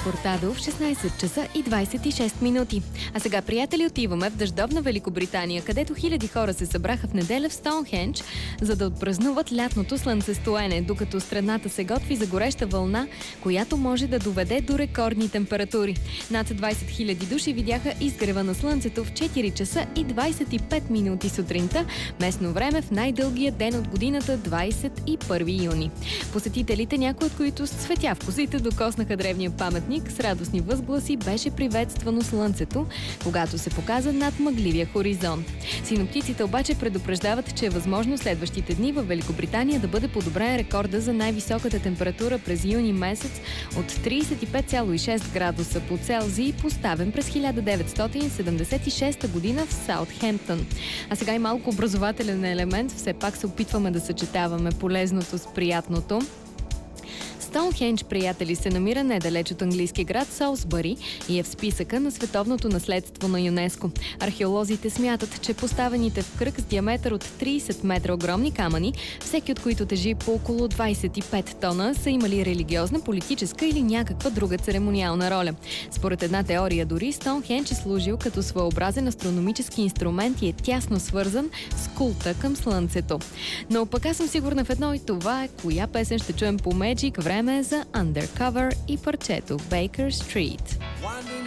Кортадо в 16 часа и 26 минути. А сега, приятели, отиваме в дъждовна Великобритания, където хиляди хора се събраха в неделя в Стоунхендж, за да отпразнуват лятното слънцестоене, докато страната се готви за гореща вълна, която може да доведе до рекордни температури. Над 20 000 души видяха изгрева на слънцето в 4 часа и 25 минути сутринта, местно време в най-дългия ден от годината, 21 юни. Посетителите, някои от които с цветя в косите, докоснаха древния паметник, с радостни възгласи беше приветствано слънцето, когато се показа над мъгливия хоризонт. Синоптиците обаче предупреждават, че е възможно следващите дни в Великобритания да бъде подобрен рекорда за най-високата температура през юни месец от 35,6 градуса по Целзий, поставен през 1976 година в Саутхемптън. А сега и малко образователен елемент, все пак се опитваме да съчетаваме полезното с приятното. Стоунхендж, приятели, се намира недалеч от английски град Солсбъри и е в списъка на световното наследство на ЮНЕСКО. Археолозите смятат, че поставените в кръг с диаметър от 30 метра огромни камъни, всеки от които тежи по около 25 тона, са имали религиозна, политическа или някаква друга церемониална роля. Според една теория дори, Стоунхендж е служил като своеобразен астрономически инструмент и е тясно свързан с култа към Слънцето. Но пък аз съм сигурна в едно и това е коя песен ще чуем по Magic. Време за Undercover и парчето Baker Street.